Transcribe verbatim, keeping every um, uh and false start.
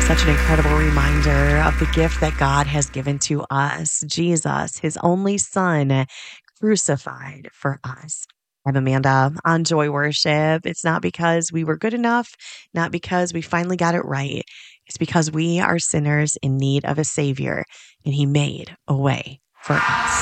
Such an incredible reminder of the gift that God has given to us, Jesus, his only son, crucified for us. I'm Amanda on Joy Worship. It's not because we were good enough, not because we finally got it right. It's because we are sinners in need of a Savior, and he made a way for us.